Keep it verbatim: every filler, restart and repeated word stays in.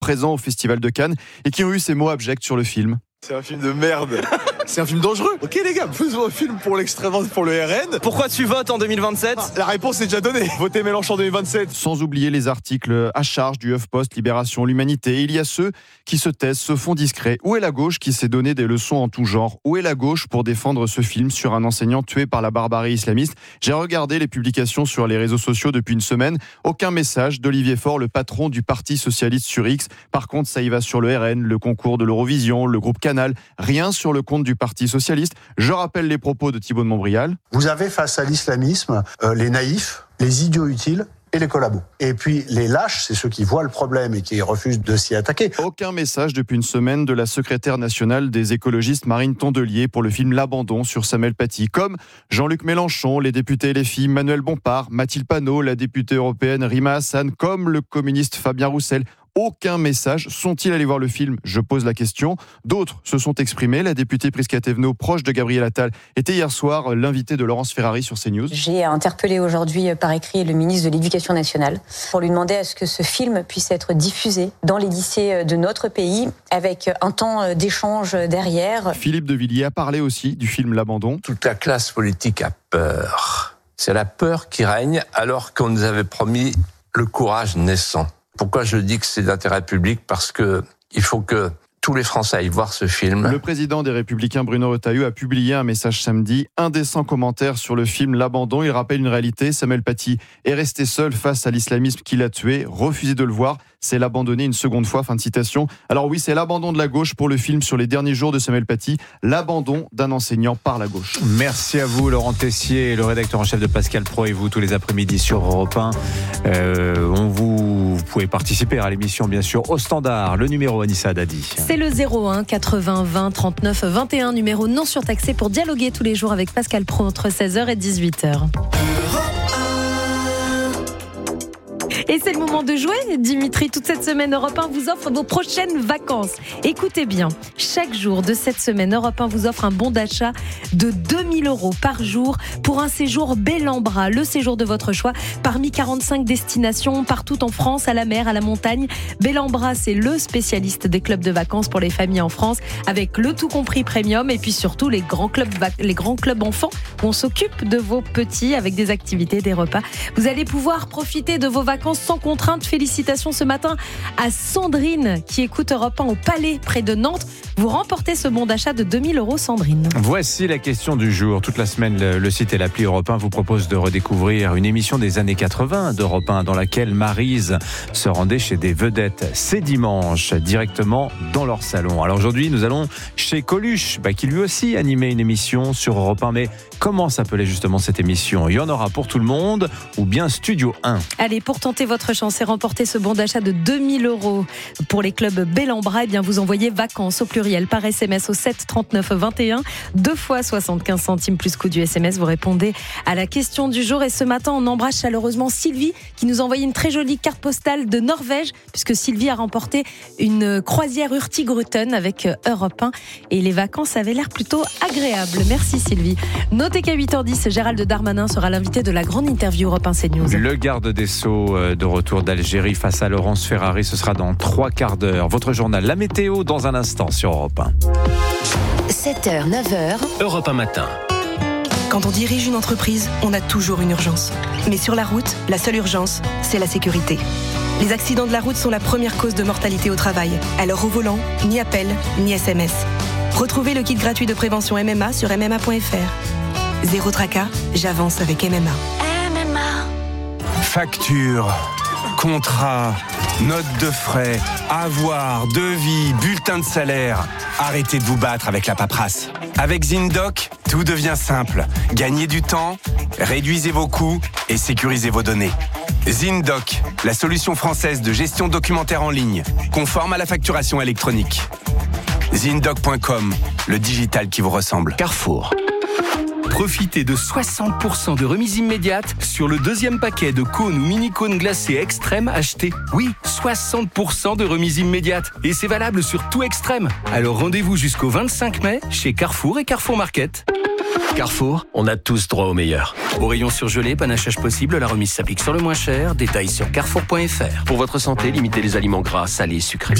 présents au Festival de Cannes et qui ont eu ces mots abjects sur le film. C'est un film de merde. C'est un film dangereux. Ok les gars, faisons un film pour l'extrême droite, pour le R N. Pourquoi tu votes en deux mille vingt-sept ? Ah, la réponse est déjà donnée. Votez Mélenchon en deux mille vingt-sept. Sans oublier les articles à charge du HuffPost, Libération, l'Humanité. Il y a ceux qui se taisent, se font discrets. Où est la gauche qui s'est donné des leçons en tout genre ? Où est la gauche pour défendre ce film sur un enseignant tué par la barbarie islamiste ? J'ai regardé les publications sur les réseaux sociaux depuis une semaine. Aucun message d'Olivier Faure, le patron du Parti Socialiste sur X. Par contre, ça y va sur le R N, le concours de l'Eurovision, le groupe Canal. Rien sur le compte du Parti Socialiste. Je rappelle les propos de Thibault de Montbrial. Vous avez face à l'islamisme euh, les naïfs, les idiots utiles et les collabos. Et puis les lâches, c'est ceux qui voient le problème et qui refusent de s'y attaquer. Aucun message depuis une semaine de la secrétaire nationale des écologistes Marine Tondelier pour le film L'Abandon sur Samuel Paty. Comme Jean-Luc Mélenchon, les députés L F I, Manuel Bompard, Mathilde Panot, la députée européenne Rima Hassan, comme le communiste Fabien Roussel. Aucun message. Sont-ils allés voir le film ? Je pose la question. D'autres se sont exprimés. La députée Prisca Thévenot, proche de Gabriel Attal, était hier soir l'invitée de Laurence Ferrari sur CNews. J'ai interpellé aujourd'hui par écrit le ministre de l'Éducation nationale pour lui demander à ce que ce film puisse être diffusé dans les lycées de notre pays avec un temps d'échange derrière. Philippe de Villiers a parlé aussi du film L'Abandon. Toute la classe politique a peur. C'est la peur qui règne alors qu'on nous avait promis le courage naissant. Pourquoi je dis que c'est d'intérêt public ? Parce que il faut que tous les Français aillent voir ce film. Le président des Républicains, Bruno Retailleau, a publié un message samedi. Indécent commentaire sur le film L'Abandon. Il rappelle une réalité. Samuel Paty est resté seul face à l'islamisme qui l'a tué. Refusé de le voir, c'est l'abandonner une seconde fois. Fin de citation. Alors oui, c'est l'abandon de la gauche pour le film sur les derniers jours de Samuel Paty. L'abandon d'un enseignant par la gauche. Merci à vous, Laurent Tessier, le rédacteur en chef de Pascal Praud et vous tous les après-midi sur Europe un. Euh, on vous, vous pouvez participer à l'émission, bien sûr, au standard. Le numéro, Anissa Dadi. C'est le zéro un quatre-vingts vingt trente-neuf vingt et un, numéro non surtaxé pour dialoguer tous les jours avec Pascal Praud entre seize heures et dix-huit heures. Et c'est le moment de jouer, Dimitri. Toute cette semaine, Europe un vous offre vos prochaines vacances. Écoutez bien, chaque jour de cette semaine, Europe un vous offre un bon d'achat de deux mille euros par jour pour un séjour Bellambra, le séjour de votre choix, parmi quarante-cinq destinations partout en France, à la mer, à la montagne. Bellambra, c'est le spécialiste des clubs de vacances pour les familles en France, avec le tout compris premium et puis surtout les grands clubs, les grands clubs enfants où on s'occupe de vos petits avec des activités, des repas. Vous allez pouvoir profiter de vos vacances sans contrainte. Félicitations ce matin à Sandrine qui écoute Europe un au Palais près de Nantes. Vous remportez ce bon d'achat de deux mille euros, Sandrine. Voici la question du jour. Toute la semaine, le, le site et l'appli Europe un vous proposent de redécouvrir une émission des années quatre-vingts d'Europe un dans laquelle Maryse se rendait chez des vedettes. C'est dimanche, directement dans leur salon. Alors aujourd'hui, nous allons chez Coluche, bah, qui lui aussi animait une émission sur Europe un. Mais comment s'appelait justement cette émission ? Il y en aura pour tout le monde ou bien Studio un ? Allez, pour tenter votre chance et remporter ce bon d'achat de deux mille euros pour les clubs Bellambra, eh bien vous envoyez vacances au pluriel par S M S au sept trente-neuf vingt et un, deux fois soixante-quinze centimes plus coût du S M S. Vous répondez à la question du jour et ce matin on embrasse chaleureusement Sylvie qui nous a envoyé une très jolie carte postale de Norvège puisque Sylvie a remporté une croisière Hurtigruten avec Europe un et les vacances avaient l'air plutôt agréables. Merci Sylvie. Notez qu'à huit heures dix, Gérald Darmanin sera l'invité de la grande interview Europe un CNews. Le garde des Sceaux de retour d'Algérie face à Laurence Ferrari, ce sera dans trois quarts d'heure. Votre journal, la météo, dans un instant sur Europe un. sept heures, neuf heures. Europe un matin. Quand on dirige une entreprise, on a toujours une urgence. Mais sur la route, la seule urgence, c'est la sécurité. Les accidents de la route sont la première cause de mortalité au travail. Alors au volant, ni appel, ni S M S. Retrouvez le kit gratuit de prévention M M A sur m m a point f r. Zéro tracas, j'avance avec M M A. M M A. Facture, contrat, note de frais, avoir, devis, bulletin de salaire. Arrêtez de vous battre avec la paperasse. Avec ZinDoc, tout devient simple. Gagnez du temps, réduisez vos coûts et sécurisez vos données. ZinDoc, la solution française de gestion documentaire en ligne, conforme à la facturation électronique. Zindoc point com, le digital qui vous ressemble. Carrefour. Profitez de soixante pour cent de remise immédiate sur le deuxième paquet de cônes ou mini-cônes glacés Extrême achetés. Oui, soixante pour cent de remise immédiate. Et c'est valable sur tout Extrême. Alors rendez-vous jusqu'au vingt-cinq mai chez Carrefour et Carrefour Market. Carrefour, on a tous droit au meilleur. Au rayon surgelé, panachage possible, la remise s'applique sur le moins cher. Détails sur carrefour point f r. Pour votre santé, limitez les aliments gras, salés, sucrés.